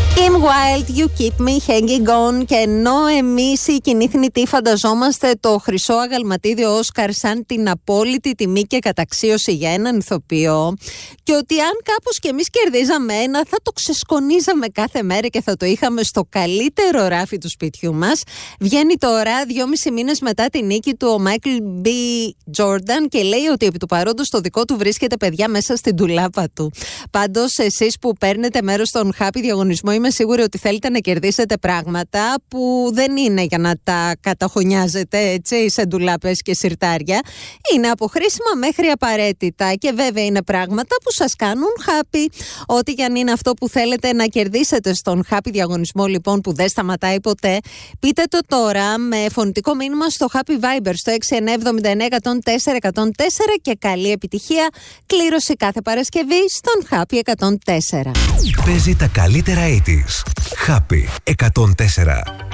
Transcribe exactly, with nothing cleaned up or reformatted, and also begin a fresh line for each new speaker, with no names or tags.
Kim Wilde, You Keep Me Hanging On. Και ενώ εμείς οι κοινοί θνητοί φανταζόμαστε το χρυσό αγαλματίδιο Όσκαρ σαν την απόλυτη τιμή και καταξίωση για έναν ηθοποιό, και ότι αν κάπως κι εμείς κερδίζαμε ένα, θα το ξεσκονίζαμε κάθε μέρα και θα το είχαμε στο καλύτερο ράφι του σπιτιού μας, βγαίνει τώρα, δυόμισι μήνες μετά τη νίκη του, ο Μάικλ Μπι Τζόρνταν και λέει ότι επί του παρόντος το δικό του βρίσκεται, παιδιά, μέσα στην ντουλάπα του. Πάντως, εσείς που παίρνετε μέρος στον Happy διαγωνισμό, είμαι σίγουρη ότι θέλετε να κερδίσετε πράγματα που δεν είναι για να τα καταχωνιάζετε έτσι σε ντουλάπες και σιρτάρια. Είναι από χρήσιμα μέχρι απαραίτητα και βέβαια είναι πράγματα που σας κάνουν happy. Ό,τι και αν είναι αυτό που θέλετε να κερδίσετε στον Happy διαγωνισμό, λοιπόν, που δεν σταματάει ποτέ, πείτε το τώρα με φωνητικό μήνυμα στο Happy Viber στο έξι εννιά εβδομήντα εννιά εκατόν τέσσερα εκατόν τέσσερα και καλή επιτυχία. Κλήρωση κάθε Παρασκευή στον Happy εκατόν τέσσερα.
Παίζει τα καλύτερα ογδόντα. Happy εκατόν τέσσερα.